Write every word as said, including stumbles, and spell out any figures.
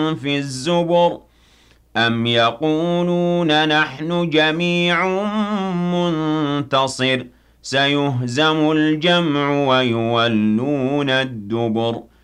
في الزبر أم يقولون نحن جميع منتصر سيهزم الجمع ويولون الدبر